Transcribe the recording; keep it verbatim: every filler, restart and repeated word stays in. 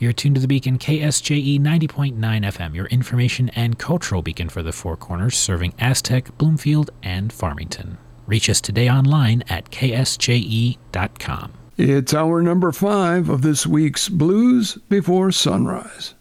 You're tuned to the Beacon, K S J E ninety point nine F M, your information and cultural beacon for the Four Corners, serving Aztec, Bloomfield, and Farmington. Reach us today online at K S J E dot com. It's hour number five of this week's Blues Before Sunrise.